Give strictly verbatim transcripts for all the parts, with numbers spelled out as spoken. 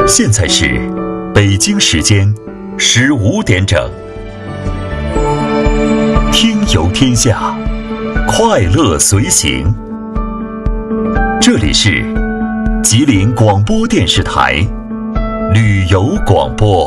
现在是北京时间十五点整，听游天下，快乐随行。这里是吉林广播电视台旅游广播。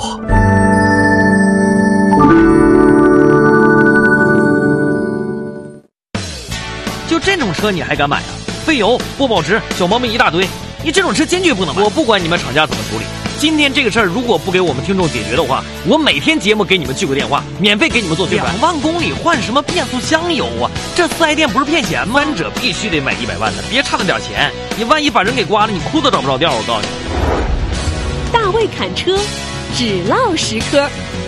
就这种车你还敢买啊？费油不保值，小毛病一大堆，你这种车坚决不能买。我不管你们厂家怎么处理，今天这个事儿如果不给我们听众解决的话，我每天节目给你们聚个电话，免费给你们做宣传。两万公里换什么变速箱油啊？这四 S 店不是骗钱吗？三者必须得买一百万的，别差那点钱，你万一把人给刮了，你哭都找不着调。我告诉你， 大卫侃车，只唠实科。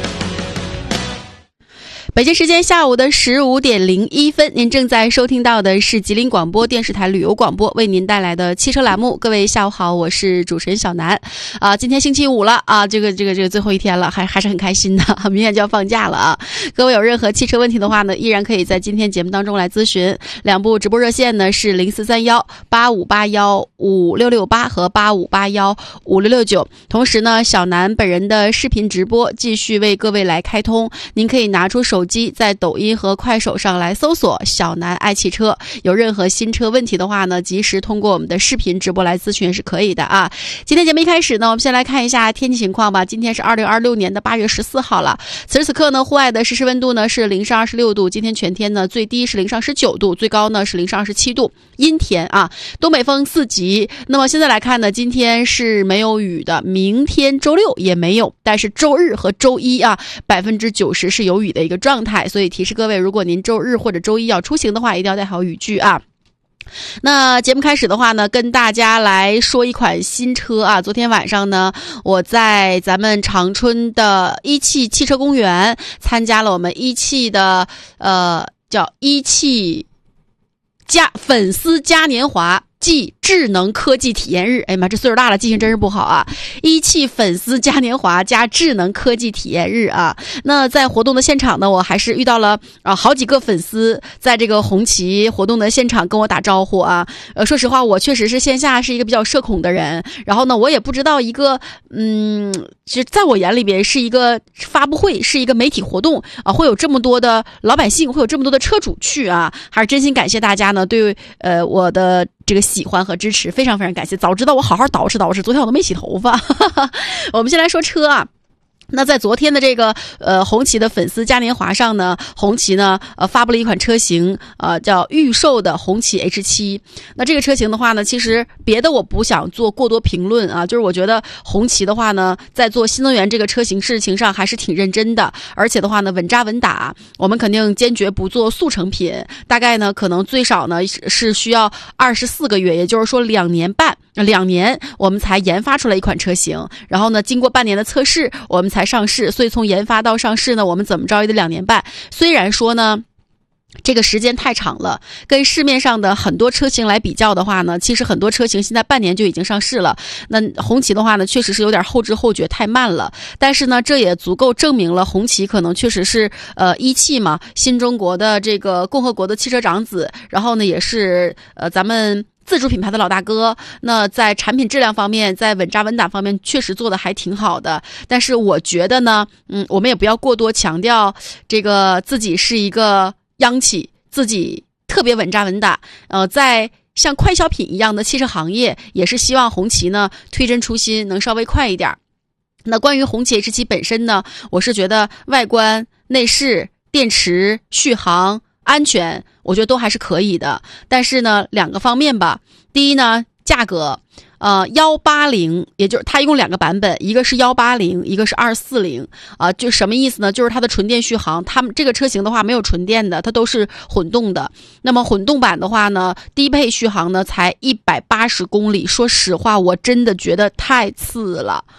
北京时间下午的十五点零一分，您正在收听到的是吉林广播电视台旅游广播为您带来的汽车栏目。各位下午好，我是主持人小南。啊，今天星期五了啊，这个这个这个最后一天了，还还是很开心的，明天就要放假了啊。各位有任何汽车问题的话呢，依然可以在今天节目当中来咨询。两部直播热线呢是零四三幺八五八幺五六六八和八五八幺五六六九。同时呢，小南本人的视频直播继续为各位来开通，您可以拿出手机在抖音和快手上来搜索小南爱汽车，有任何新车问题的话呢，及时通过我们的视频直播来咨询是可以的啊。今天节目一开始呢，我们先来看一下天气情况吧。今天是二零二六年的八月十四号了，此时此刻呢，户外的实时温度呢是零上二十六度，今天全天呢最低是零上十九度，最高呢是零上二十七度，阴天啊，东北风四级。那么现在来看呢，今天是没有雨的，明天周六也没有，但是周日和周一啊，百分之九十是有雨的一个状态。所以提示各位，如果您周日或者周一要出行的话，一定要带好雨具啊。那节目开始的话呢，跟大家来说一款新车啊。昨天晚上呢，我在咱们长春的一汽汽车公园参加了我们一汽的呃叫一汽嘉粉丝嘉年华暨智能科技体验日。哎呀妈，这岁数大了，记性真是不好啊！一汽粉丝嘉年华加智能科技体验日啊。那在活动的现场呢，我还是遇到了啊好几个粉丝在这个红旗活动的现场跟我打招呼啊。呃，说实话，我确实是线下是一个比较社恐的人，然后呢，我也不知道一个嗯，是在我眼里边是一个发布会，是一个媒体活动啊，会有这么多的老百姓，会有这么多的车主去啊，还是真心感谢大家呢对呃我的这个喜欢和支持，非常非常感谢。早知道我好好捯饬捯饬，昨天我都没洗头发。我们先来说车啊。那在昨天的这个呃红旗的粉丝嘉年华上呢，红旗呢呃发布了一款车型，呃叫预售的红旗 H 七。那这个车型的话呢，其实别的我不想做过多评论啊，就是我觉得红旗的话呢，在做新能源这个车型事情上还是挺认真的，而且的话呢稳扎稳打，我们肯定坚决不做速成品，大概呢可能最少呢是需要二十四个月，也就是说两年半。两年我们才研发出来一款车型，然后呢经过半年的测试我们才上市，所以从研发到上市呢，我们怎么着也得两年半。虽然说呢这个时间太长了，跟市面上的很多车型来比较的话呢，其实很多车型现在半年就已经上市了。那红旗的话呢，确实是有点后知后觉，太慢了。但是呢，这也足够证明了红旗可能确实是呃一汽嘛，新中国的这个共和国的汽车长子，然后呢也是呃咱们自主品牌的老大哥，那在产品质量方面，在稳扎稳打方面确实做的还挺好的。但是我觉得呢，嗯，我们也不要过多强调这个自己是一个央企，自己特别稳扎稳打。呃，在像快消品一样的汽车行业，也是希望红旗呢推陈出新，能稍微快一点。那关于红旗 H 七本身呢，我是觉得外观、内饰、电池、续航、安全，我觉得都还是可以的。但是呢，两个方面吧。第一呢，价格，呃，一八零，也就是它一共两个版本，一个是一八零，一个是二四零，啊，就什么意思呢？就是它的纯电续航，它们这个车型的话没有纯电的，它都是混动的。那么混动版的话呢，低配续航呢才一百八十公里，说实话，我真的觉得太次了。